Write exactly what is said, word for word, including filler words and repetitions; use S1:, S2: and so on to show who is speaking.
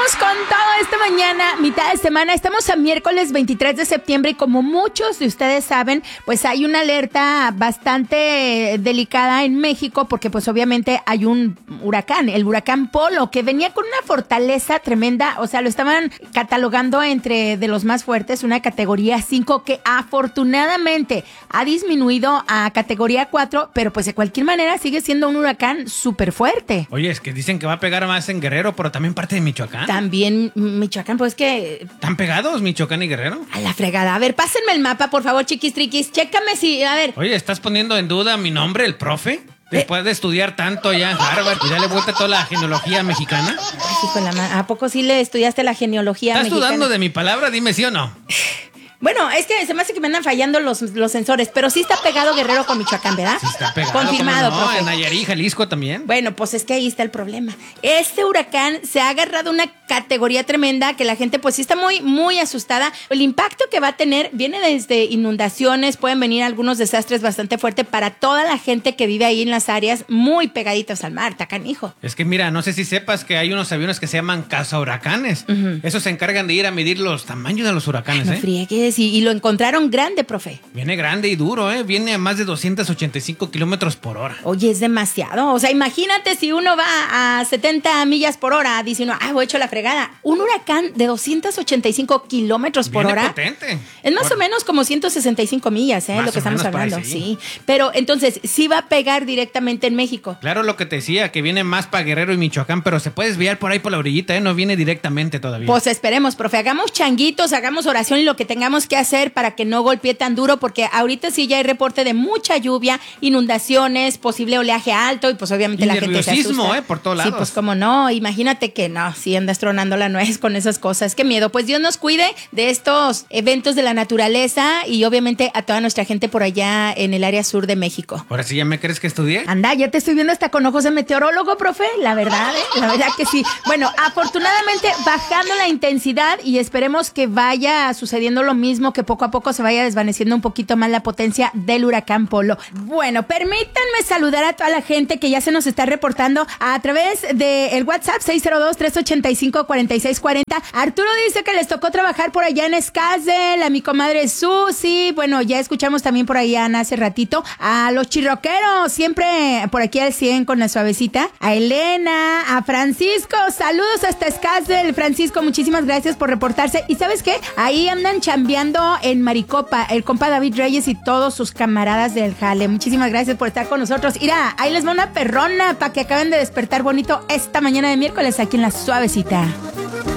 S1: Vamos con todo esta mañana, mitad de semana. Estamos a miércoles veintitrés de septiembre y como muchos de ustedes saben, pues hay una alerta bastante delicada en México porque pues obviamente hay un huracán, el huracán Polo, que venía con una fortaleza tremenda. O sea, lo estaban catalogando entre de los más fuertes, una categoría cinco que afortunadamente ha disminuido a categoría cuatro, pero pues de cualquier manera sigue siendo un huracán súper fuerte.
S2: Oye, es que dicen que va a pegar más en Guerrero, pero también parte de Michoacán.
S1: También Michoacán, pues que...
S2: ¿Están pegados Michoacán y Guerrero?
S1: A la fregada. A ver, pásenme el mapa, por favor, chiquis triquis. Chécame si... A ver.
S2: Oye, ¿estás poniendo en duda mi nombre, el profe? Después de estudiar tanto ya en Harvard y darle vuelta a toda la genealogía mexicana.
S1: Ay, hijo de la ma- ¿A poco sí le estudiaste la genealogía
S2: ¿Estás
S1: mexicana?
S2: dudando de mi palabra? Dime sí o no.
S1: Bueno, es que se me hace que me andan fallando los, los sensores, pero sí está pegado Guerrero con Michoacán, ¿verdad?
S2: Sí está pegado.
S1: Confirmado,
S2: ¿cómo no?
S1: profe.
S2: En Nayarit, Jalisco también.
S1: Bueno, pues es que ahí está el problema. Este huracán se ha agarrado una categoría tremenda que la gente pues sí está muy, muy asustada. El impacto que va a tener viene desde inundaciones, pueden venir algunos desastres bastante fuertes para toda la gente que vive ahí en las áreas muy pegaditas al mar, tacanijo.
S2: Es que mira, no sé si sepas que hay unos aviones que se llaman cazahuracanes. Uh-huh. Esos se encargan de ir a medir los tamaños de los huracanes.
S1: Ay, no
S2: ¿eh?
S1: friegues, y, y lo encontraron grande, profe.
S2: Viene grande y duro, ¿eh? Viene a más de doscientos ochenta y cinco kilómetros por hora.
S1: Oye, es demasiado. O sea, imagínate si uno va a setenta millas por hora, dice uno, ah, voy hecho la fregada. Un huracán de doscientos ochenta y cinco kilómetros por
S2: Viene
S1: hora.
S2: potente.
S1: Es más
S2: por...
S1: o menos como ciento sesenta y cinco millas, ¿eh?
S2: Más
S1: Lo que
S2: o
S1: estamos
S2: menos por ahí,
S1: hablando.
S2: sí.
S1: Sí. Pero entonces, sí va a pegar directamente en México.
S2: Claro, lo que te decía, que viene más para Guerrero y Michoacán, pero se puede desviar por ahí por la orillita, ¿eh? No viene directamente todavía.
S1: Pues esperemos, profe. Hagamos changuitos, hagamos oración y lo que tengamos que hacer para que no golpee tan duro, porque ahorita sí ya hay reporte de mucha lluvia, inundaciones, posible oleaje alto y pues obviamente
S2: y
S1: la gente se asusta.
S2: ¿eh? Por todos lados.
S1: Sí, pues cómo no, imagínate que no, si andas tronando la nuez con esas cosas, qué miedo. Pues Dios nos cuide de estos eventos de la naturaleza y obviamente a toda nuestra gente por allá en el área sur de México.
S2: ¿Ahora sí ya me crees que estudié?
S1: Anda, ya te estoy viendo hasta con ojos de meteorólogo, profe, la verdad, ¿eh? La verdad que sí. Bueno, afortunadamente bajando la intensidad y esperemos que vaya sucediendo lo mismo, que poco a poco se vaya desvaneciendo un poquito más la potencia del huracán Polo. Bueno, permítanme saludar a toda la gente que ya se nos está reportando a través del WhatsApp seis cero dos, tres ocho cinco, cuatro seis cuatro cero. Arturo dice que les tocó trabajar por allá en Escasel, a mi comadre Susi. Bueno, ya escuchamos también por ahí a Ana hace ratito. A los chirroqueros, siempre por aquí al cien con la suavecita. A Elena, a Francisco, saludos hasta Escasel. Francisco, muchísimas gracias por reportarse. ¿Y sabes qué? Ahí andan chambeando en Maricopa, el compa David Reyes y todos sus camaradas del jale. Muchísimas gracias por estar con nosotros. Mira, ahí les va una perrona para que acaben de despertar bonito esta mañana de miércoles aquí en La Suavecita.